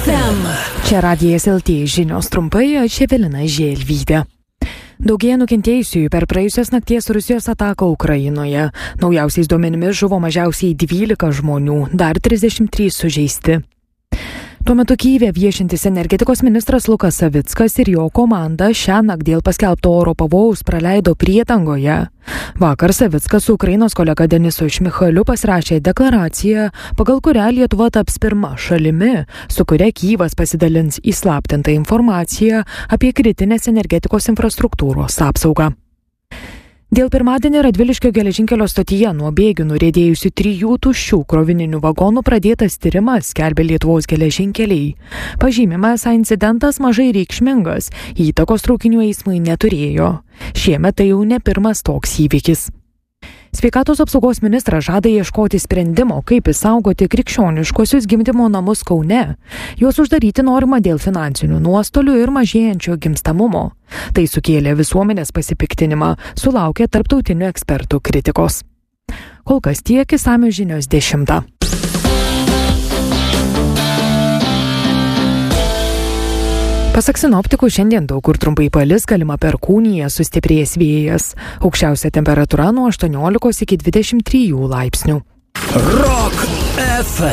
FM. Čia Radijas LT žinios trumpai, aš Evelina Želvytė. Daugėja nukentėjusiųjų per praėjusios nakties Rusijos ataką Ukrainoje. Naujausiais duomenimis žuvo mažiausiai 12 žmonių, dar 33 sužeisti. Tuo metu Kyjive viešintis energetikos ministras Lukas Savickas ir jo komanda šiąnakt dėl paskelbto oro pavojaus praleido priedangoje. Vakar Savickas su Ukrainos kolega Denisu Šmichaliu pasirašė deklaraciją, pagal kurią Lietuva taps pirma šalimi, su kuria Kyjivas pasidalins įslaptintą informaciją apie kritinės energetikos infrastruktūros apsaugą. Dėl pirmadienį Radviliškio geležinkelio stotyje nuo bėgių nuriedėjusių 3 tuščių krovininių vagonų pradėtas tyrimas, skelbia Lietuvos geležinkeliai. Pažymima, esą incidentas mažai reikšmingas, įtakos traukinių eismui neturėjo. Šiemet tai jau ne pirmas toks įvykis. Sveikatos apsaugos ministras žada ieškoti sprendimo, kaip išsaugoti krikščioniškosius gimdymo namus Kaune. Juos uždaryti norima dėl finansinių nuostolių ir mažėjančio gimstamumo. Tai sukėlė visuomenės pasipiktinimą, sulaukė tarptautinių ekspertų kritikos. Kol kas tiek, išsamios žinios 10. Pasak sinoptikų, šiandien daug kur trumpai palis, galima perkūnija, sustiprės vėjas. Aukščiausia temperatūra nuo 18 iki 23 laipsnių. Rock FM.